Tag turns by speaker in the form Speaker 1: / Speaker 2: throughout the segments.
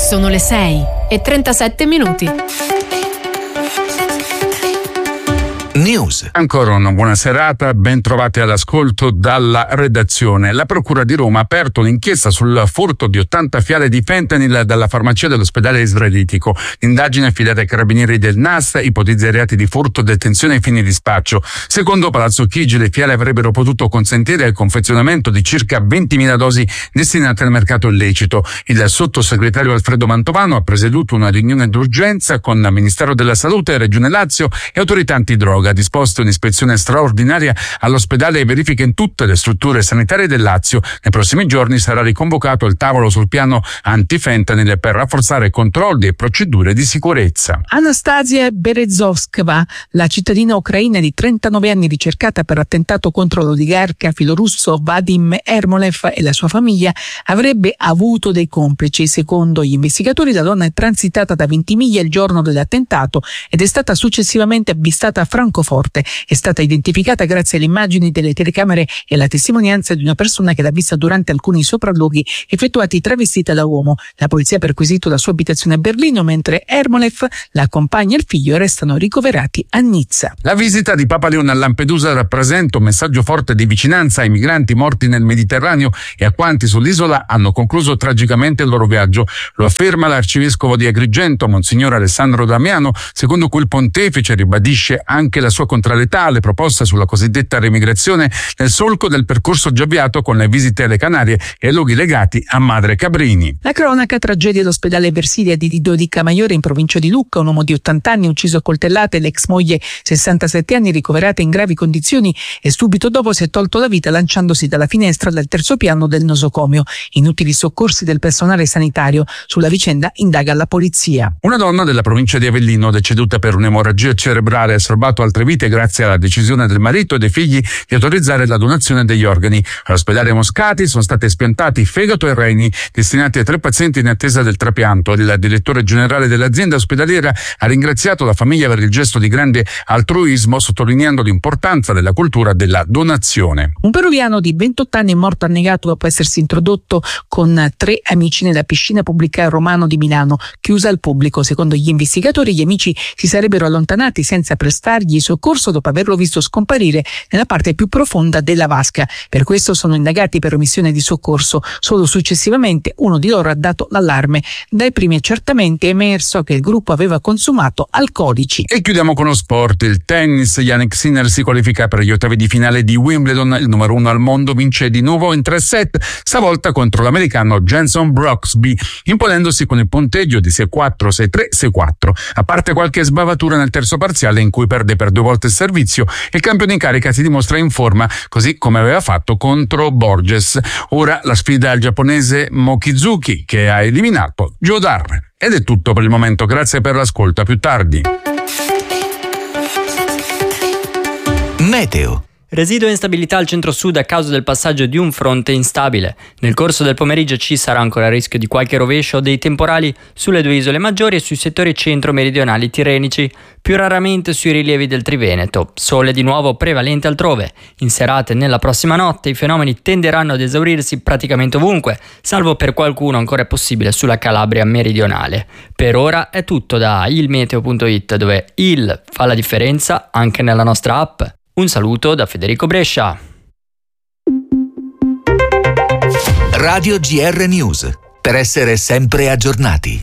Speaker 1: Sono le 6:37.
Speaker 2: News. Ancora una buona serata, ben trovati all'ascolto dalla redazione. La Procura di Roma ha aperto un'inchiesta sul furto di 80 fiale di fentanyl dalla farmacia dell'ospedale israelitico. L'indagine affidata ai carabinieri del NAS ipotizza i reati di furto, detenzione ai fini di spaccio. Secondo Palazzo Chigi, le fiale avrebbero potuto consentire il confezionamento di circa 20.000 dosi destinate al mercato illecito. Il sottosegretario Alfredo Mantovano ha presieduto una riunione d'urgenza con Ministero della Salute, Regione Lazio e autorità antidroga. Ha disposto un'ispezione straordinaria all'ospedale e verifiche in tutte le strutture sanitarie del Lazio. Nei prossimi giorni sarà riconvocato il tavolo sul piano antifentanyl per rafforzare controlli e procedure di sicurezza.
Speaker 3: Anastasia Berezovskova, la cittadina ucraina di 39 anni ricercata per attentato contro l'oligarca filorusso Vadim Ermolev e la sua famiglia, avrebbe avuto dei complici. Secondo gli investigatori, la donna è transitata da Ventimiglia il giorno dell'attentato ed è stata successivamente avvistata a Francoforte. È stata identificata grazie alle immagini delle telecamere e alla testimonianza di una persona che l'ha vista durante alcuni sopralluoghi effettuati travestita da uomo. La polizia ha perquisito la sua abitazione a Berlino, mentre Ermolev, la compagna e il figlio restano ricoverati a Nizza.
Speaker 2: La visita di Papa Leone a Lampedusa rappresenta un messaggio forte di vicinanza ai migranti morti nel Mediterraneo e a quanti sull'isola hanno concluso tragicamente il loro viaggio. Lo afferma l'arcivescovo di Agrigento, Monsignor Alessandro Damiano, secondo cui il pontefice ribadisce anche la sua contrarietà alle proposte sulla cosiddetta remigrazione nel solco del percorso già avviato con le visite alle Canarie e ai luoghi legati a Madre Cabrini.
Speaker 3: La cronaca: tragedia all'ospedale Versilia di Dodicamaiore in provincia di Lucca. Un uomo di 80 anni ucciso a coltellate e l'ex moglie 67 anni ricoverata in gravi condizioni e subito dopo si è tolto la vita lanciandosi dalla finestra del terzo piano del nosocomio. Inutili soccorsi del personale sanitario. Sulla vicenda indaga la polizia.
Speaker 2: Una donna della provincia di Avellino, deceduta per un'emorragia cerebrale, ha salvato altre vite grazie alla decisione del marito e dei figli di autorizzare la donazione degli organi. All'ospedale Moscati sono stati espiantati fegato e reni destinati a 3 pazienti in attesa del trapianto. Il direttore generale dell'azienda ospedaliera ha ringraziato la famiglia per il gesto di grande altruismo, sottolineando l'importanza della cultura della donazione.
Speaker 3: Un peruviano di 28 anni è morto annegato dopo essersi introdotto con 3 amici nella piscina pubblica Romano di Milano, chiusa al pubblico. Secondo gli investigatori, gli amici si sarebbero allontanati senza prestargli soccorso dopo averlo visto scomparire nella parte più profonda della vasca. Per questo sono indagati per omissione di soccorso. Solo successivamente uno di loro ha dato l'allarme. Dai primi accertamenti è emerso che il gruppo aveva consumato alcolici.
Speaker 2: E chiudiamo con lo sport. Il tennis. Jannik Sinner si qualifica per gli ottavi di finale di Wimbledon. Il numero 1 al mondo vince di nuovo in 3 set, stavolta contro l'americano Jenson Brooksby, imponendosi con il punteggio di 6-4, 6-3, 6-4. A parte qualche sbavatura nel terzo parziale in cui perde per 2 volte il servizio, il campione in carica si dimostra in forma, così come aveva fatto contro Borges. Ora la sfida al giapponese Mochizuki, che ha eliminato Joe Darren. Ed è tutto per il momento, grazie per l'ascolto, a più tardi.
Speaker 4: Meteo. Residua instabilità al centro-sud a causa del passaggio di un fronte instabile. Nel corso del pomeriggio ci sarà ancora il rischio di qualche rovescio o dei temporali sulle 2 isole maggiori e sui settori centro-meridionali tirrenici, più raramente sui rilievi del Triveneto. Sole di nuovo prevalente altrove. In serata e nella prossima notte i fenomeni tenderanno ad esaurirsi praticamente ovunque, salvo per qualcuno ancora possibile sulla Calabria meridionale. Per ora è tutto da ilmeteo.it, dove il fa la differenza anche nella nostra app. Un saluto da Federico Brescia.
Speaker 5: Radio GR News, per essere sempre aggiornati.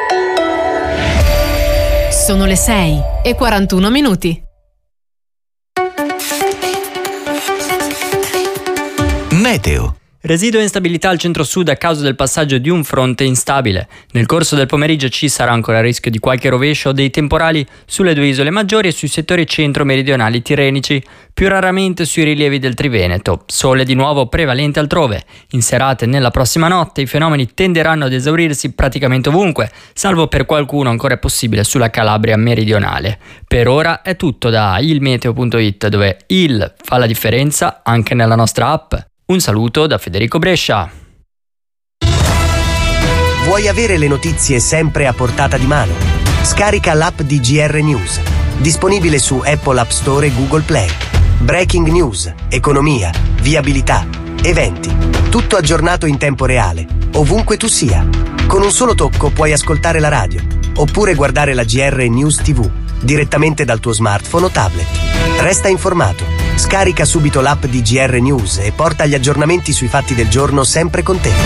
Speaker 1: Sono le 6:41.
Speaker 5: Meteo.
Speaker 4: Residua instabilità al centro-sud a causa del passaggio di un fronte instabile. Nel corso del pomeriggio ci sarà ancora il rischio di qualche rovescio o dei temporali sulle 2 isole maggiori e sui settori centro-meridionali tirrenici, più raramente sui rilievi del Triveneto. Sole di nuovo prevalente altrove. In serata e nella prossima notte i fenomeni tenderanno ad esaurirsi praticamente ovunque, salvo per qualcuno ancora possibile sulla Calabria meridionale. Per ora è tutto da ilmeteo.it, dove il fa la differenza anche nella nostra app. Un saluto da Federico Brescia.
Speaker 6: Vuoi avere le notizie sempre a portata di mano? Scarica l'app di GR News, disponibile su Apple App Store e Google Play. Breaking news, economia, viabilità, eventi, tutto aggiornato in tempo reale, ovunque tu sia. Con un solo tocco puoi ascoltare la radio, oppure guardare la GR News TV direttamente dal tuo smartphone o tablet. Resta informato. Scarica subito l'app di GR News e porta gli aggiornamenti sui fatti del giorno sempre con te.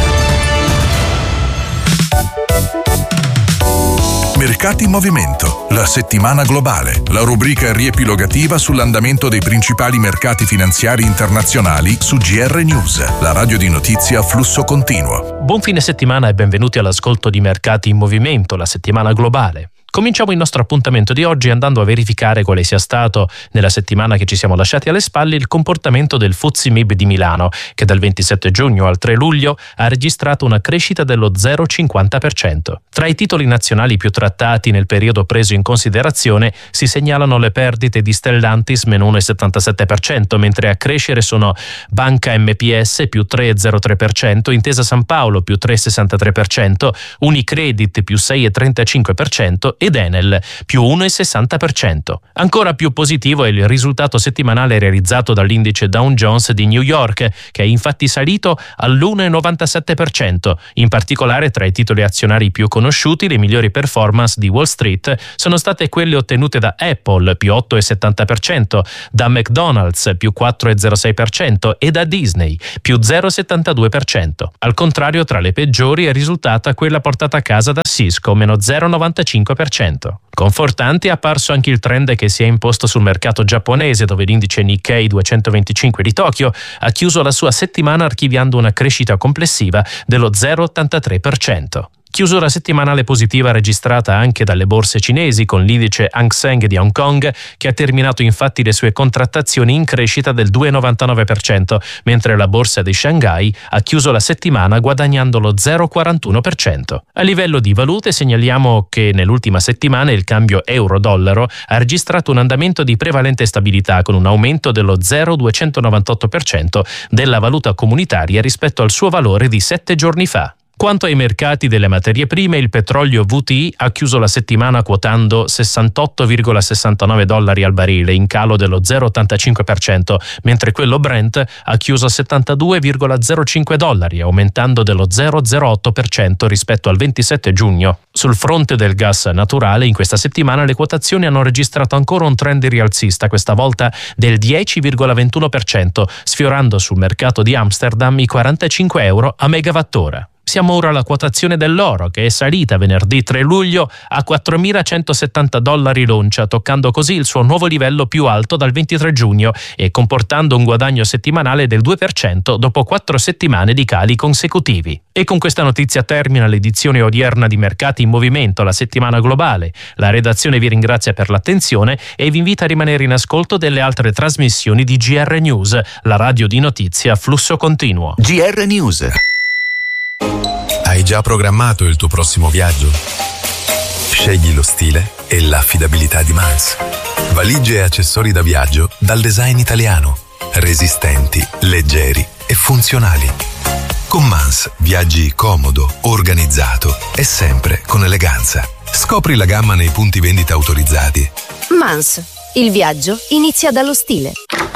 Speaker 7: Mercati in movimento, la settimana globale, la rubrica riepilogativa sull'andamento dei principali mercati finanziari internazionali su GR News, la radio di notizie a flusso continuo.
Speaker 8: Buon fine settimana e benvenuti all'ascolto di Mercati in movimento, la settimana globale. Cominciamo il nostro appuntamento di oggi andando a verificare quale sia stato, nella settimana che ci siamo lasciati alle spalle, il comportamento del FTSE MIB di Milano, che dal 27 giugno al 3 luglio ha registrato una crescita dello 0,50%. Tra i titoli nazionali più trattati nel periodo preso in considerazione si segnalano le perdite di Stellantis meno 1,77%, mentre a crescere sono Banca MPS più 3,03%, Intesa San Paolo più 3,63%, Unicredit più 6,35%, ed Enel più 1,60%. Ancora più positivo è il risultato settimanale realizzato dall'indice Dow Jones di New York, che è infatti salito all'1,97%. In particolare, tra i titoli azionari più conosciuti, le migliori performance di Wall Street sono state quelle ottenute da Apple più 8,70%, da McDonald's più 4,06% e da Disney più 0,72%. Al contrario, tra le peggiori è risultata quella portata a casa da Cisco meno 0,95%. Confortante è apparso anche il trend che si è imposto sul mercato giapponese, dove l'indice Nikkei 225 di Tokyo ha chiuso la sua settimana archiviando una crescita complessiva dello 0,83%. Chiusura settimanale positiva registrata anche dalle borse cinesi, con l'indice Hang Seng di Hong Kong che ha terminato infatti le sue contrattazioni in crescita del 2,99%, mentre la borsa di Shanghai ha chiuso la settimana guadagnando lo 0,41%. A livello di valute segnaliamo che nell'ultima settimana il cambio euro-dollaro ha registrato un andamento di prevalente stabilità, con un aumento dello 0,298% della valuta comunitaria rispetto al suo valore di 7 giorni fa. Quanto ai mercati delle materie prime, il petrolio WTI ha chiuso la settimana quotando $68,69 al barile, in calo dello 0,85%, mentre quello Brent ha chiuso a $72,05, aumentando dello 0,08% rispetto al 27 giugno. Sul fronte del gas naturale, in questa settimana le quotazioni hanno registrato ancora un trend rialzista, questa volta del 10,21%, sfiorando sul mercato di Amsterdam i €45 a megawattora. Siamo ora alla quotazione dell'oro, che è salita venerdì 3 luglio a $4.170 l'oncia, toccando così il suo nuovo livello più alto dal 23 giugno e comportando un guadagno settimanale del 2% dopo 4 settimane di cali consecutivi. E con questa notizia termina l'edizione odierna di Mercati in Movimento, la settimana globale. La redazione vi ringrazia per l'attenzione e vi invita a rimanere in ascolto delle altre trasmissioni di GR News, la radio di notizie a flusso continuo.
Speaker 5: GR News.
Speaker 9: Hai già programmato il tuo prossimo viaggio? Scegli lo stile e l'affidabilità di Mans. Valigie e accessori da viaggio dal design italiano. Resistenti, leggeri e funzionali. Con Mans viaggi comodo, organizzato e sempre con eleganza. Scopri la gamma nei punti vendita autorizzati.
Speaker 10: Mans, il viaggio inizia dallo stile.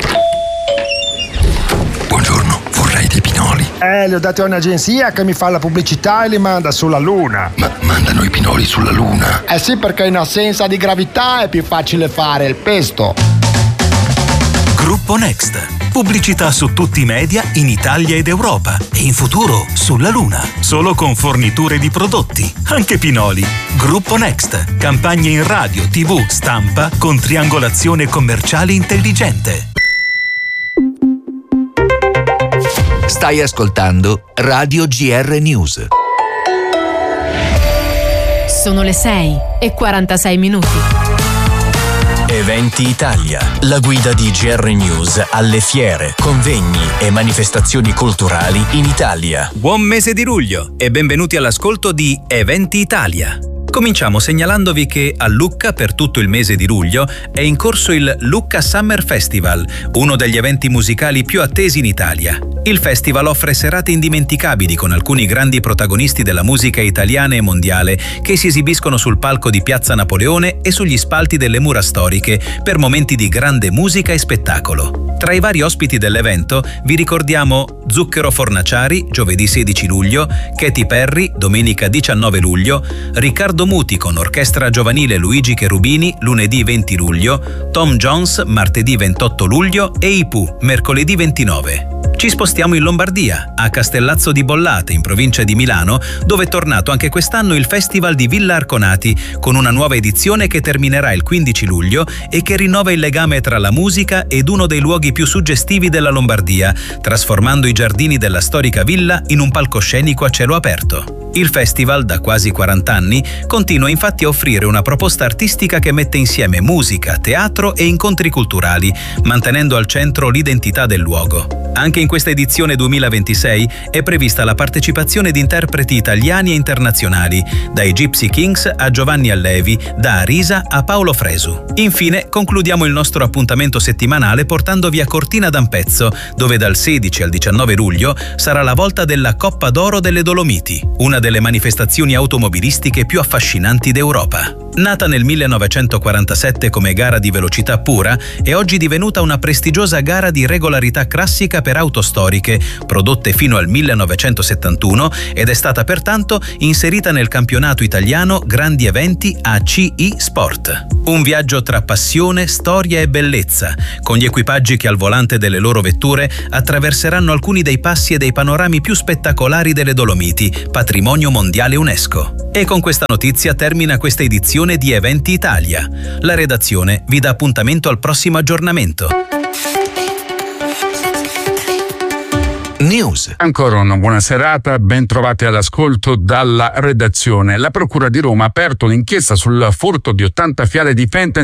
Speaker 11: Buongiorno, vorrei dei pinoli.
Speaker 12: Li ho dati a un'agenzia che mi fa la pubblicità e li manda sulla Luna.
Speaker 11: Ma mandano i pinoli sulla Luna?
Speaker 12: Eh sì, perché in assenza di gravità è più facile fare il pesto.
Speaker 13: Gruppo Next. Pubblicità su tutti i media in Italia ed Europa e in futuro sulla Luna. Solo con forniture di prodotti, anche pinoli. Gruppo Next. Campagne in radio, TV, stampa con triangolazione commerciale intelligente.
Speaker 5: Stai ascoltando Radio GR News.
Speaker 1: Sono le 6:46.
Speaker 14: Eventi Italia, la guida di GR News alle fiere, convegni e manifestazioni culturali in Italia.
Speaker 15: Buon mese di luglio e benvenuti all'ascolto di Eventi Italia. Cominciamo segnalandovi che a Lucca per tutto il mese di luglio è in corso il Lucca Summer Festival, uno degli eventi musicali più attesi in Italia. Il festival offre serate indimenticabili con alcuni grandi protagonisti della musica italiana e mondiale che si esibiscono sul palco di Piazza Napoleone e sugli spalti delle mura storiche per momenti di grande musica e spettacolo. Tra i vari ospiti dell'evento vi ricordiamo Zucchero Fornaciari, giovedì 16 luglio, Katy Perry, domenica 19 luglio, Riccardo Muti con Orchestra Giovanile Luigi Cherubini, lunedì 20 luglio, Tom Jones, martedì 28 luglio e i Pooh, mercoledì 29. Ci spostiamo in Lombardia, a Castellazzo di Bollate, in provincia di Milano, dove è tornato anche quest'anno il Festival di Villa Arconati, con una nuova edizione che terminerà il 15 luglio e che rinnova il legame tra la musica ed uno dei luoghi più suggestivi della Lombardia, trasformando i giardini della storica villa in un palcoscenico a cielo aperto. Il festival, da quasi 40 anni, continua infatti a offrire una proposta artistica che mette insieme musica, teatro e incontri culturali, mantenendo al centro l'identità del luogo. Anche in questa edizione 2026 è prevista la partecipazione di interpreti italiani e internazionali, dai Gypsy Kings a Giovanni Allevi, da Arisa a Paolo Fresu. Infine, concludiamo il nostro appuntamento settimanale portandovi a Cortina d'Ampezzo, dove dal 16 al 19 luglio sarà la volta della Coppa d'Oro delle Dolomiti, una delle manifestazioni automobilistiche più affascinanti d'Europa. Nata nel 1947 come gara di velocità pura, è oggi divenuta una prestigiosa gara di regolarità classica per auto storiche, prodotte fino al 1971, ed è stata pertanto inserita nel campionato italiano Grandi Eventi ACI Sport. Un viaggio tra passione, storia e bellezza, con gli equipaggi che al volante delle loro vetture attraverseranno alcuni dei passi e dei panorami più spettacolari delle Dolomiti, patrimonio mondiale UNESCO. E con questa notizia termina questa edizione di Eventi Italia. La redazione vi dà appuntamento al prossimo aggiornamento.
Speaker 2: News. Ancora una buona serata, ben trovati all'ascolto dalla redazione. La Procura di Roma ha aperto un'inchiesta sul furto di 80 fiale di fentanyl